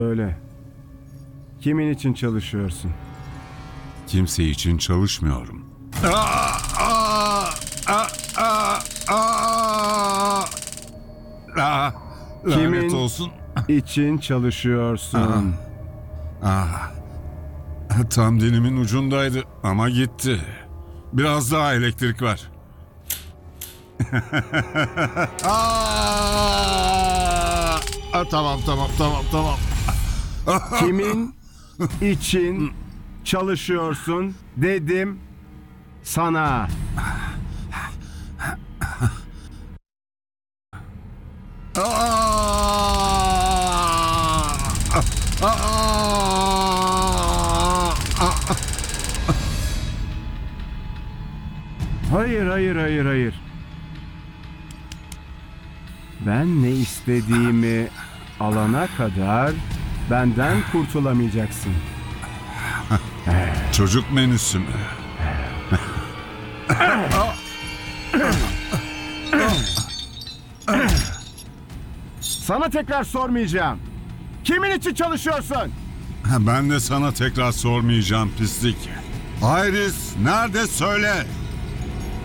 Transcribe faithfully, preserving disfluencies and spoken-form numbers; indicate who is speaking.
Speaker 1: Öyle. Kimin için çalışıyorsun?
Speaker 2: Kimse için çalışmıyorum. Aa, aa, aa, aa, aa. Aa, lanet
Speaker 1: Kimin
Speaker 2: olsun.
Speaker 1: için çalışıyorsun?
Speaker 2: Ah, tam dilimin ucundaydı ama gitti. Biraz daha elektrik ver. Aa, ah, tamam tamam tamam tamam.
Speaker 1: Kimin için çalışıyorsun dedim sana.
Speaker 2: Aa, aa, aa.
Speaker 1: Hayır, hayır, hayır, hayır. Ben ne istediğimi alana kadar benden kurtulamayacaksın.
Speaker 2: Çocuk menüsü mü?
Speaker 1: Sana tekrar sormayacağım. Kimin için çalışıyorsun?
Speaker 2: Ben de sana tekrar sormayacağım pislik. Iris nerede söyle?